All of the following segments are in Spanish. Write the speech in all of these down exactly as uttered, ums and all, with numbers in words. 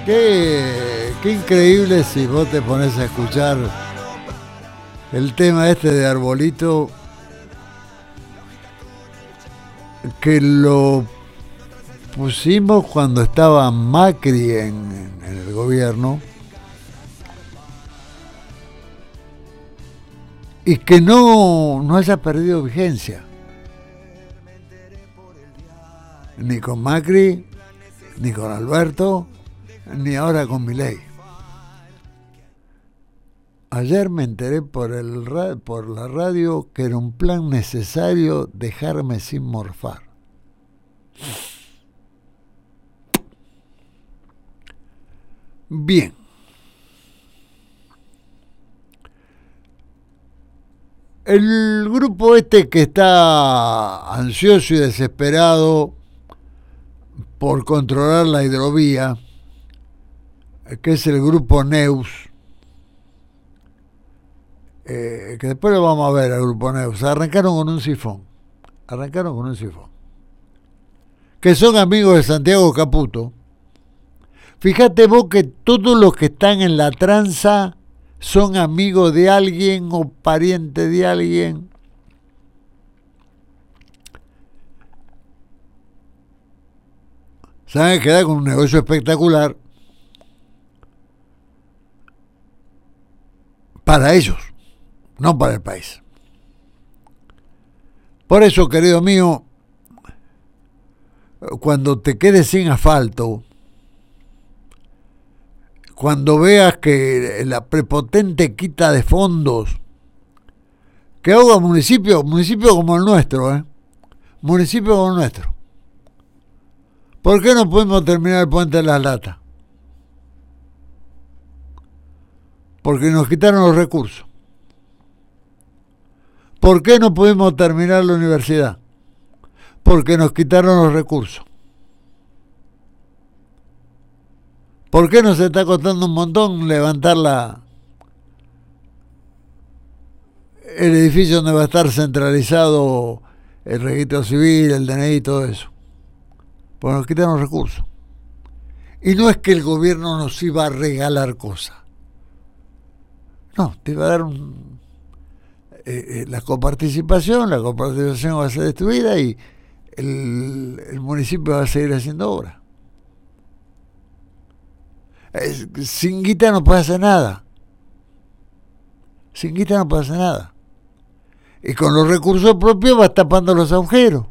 Qué, qué increíble si vos te pones a escuchar el tema este de Arbolito, que lo pusimos cuando estaba Macri en, en el gobierno, y que no, no haya perdido vigencia, ni con Macri, ni con Alberto, ni ahora con Milei. Ayer me enteré por, el, por la radio que era un plan necesario dejarme sin morfar. Bien. El grupo este que está ansioso y desesperado por controlar la hidrovía, que es el grupo Neus, eh, que después lo vamos a ver al grupo Neus, arrancaron con un sifón, arrancaron con un sifón, que son amigos de Santiago Caputo. Fíjate vos que todos los que están en la tranza son amigos de alguien o parientes de alguien. Se van a quedar con un negocio espectacular para ellos, no para el país. Por eso, querido mío, cuando te quedes sin asfalto, cuando veas que la prepotente quita de fondos que haga municipio, municipio como el nuestro, ¿eh? municipio como el nuestro, ¿por qué no podemos terminar el puente de las latas? Porque nos quitaron los recursos. ¿Por qué no pudimos terminar la universidad? Porque nos quitaron los recursos. ¿Por qué nos está costando un montón levantar la, el edificio donde va a estar centralizado el registro civil, el D N I y todo eso? Porque nos quitaron los recursos. Y no es que el gobierno nos iba a regalar cosas. No, te iba a dar un, eh, eh, la coparticipación, la coparticipación va a ser destruida y el, el municipio va a seguir haciendo obras. Eh, sin guita no puede hacer nada. Sin guita no puede hacer nada. Y con los recursos propios vas tapando los agujeros.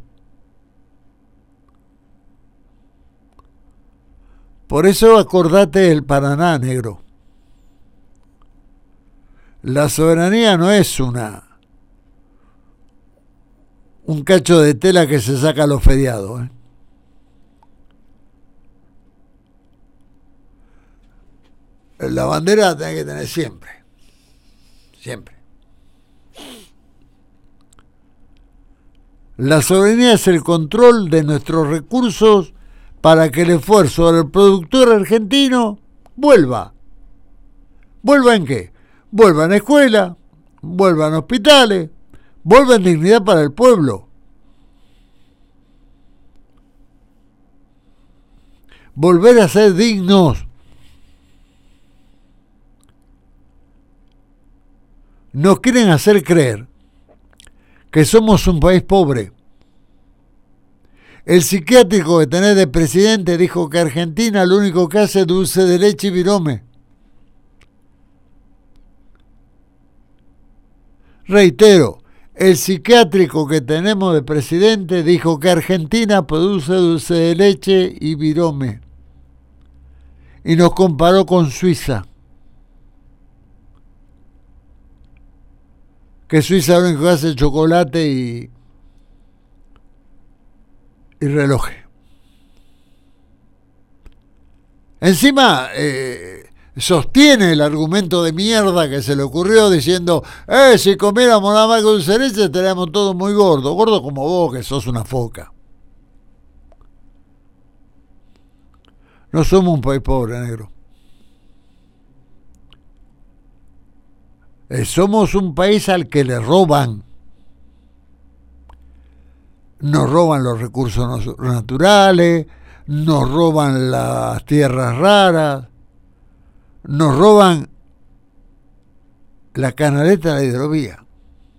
Por eso acordate del Paraná, negro. La soberanía no es una un cacho de tela que se saca a los feriados, ¿eh? La bandera la tenés que tener siempre. Siempre. La soberanía es el control de nuestros recursos para que el esfuerzo del productor argentino vuelva. ¿Vuelva en qué? Vuelva en escuela, vuelva en hospitales, vuelva en dignidad para el pueblo. Volver a ser dignos. Nos quieren hacer creer que somos un país pobre. El psiquiátrico que tenés de presidente dijo que Argentina lo único que hace es dulce de leche y virome. Reitero, el psiquiátrico que tenemos de presidente dijo que Argentina produce dulce de leche y virome. Y nos comparó con Suiza. Que Suiza lo único que hace es chocolate y, y relojes. Encima, eh, sostiene el argumento de mierda que se le ocurrió diciendo, eh, si comiéramos nada más que dulce de leche estaríamos todos muy gordos, gordos como vos que sos una foca. No somos un país pobre, negro. Eh, somos un país al que le roban. Nos roban los recursos naturales, nos roban las tierras raras, nos roban la canaleta de la hidrovía.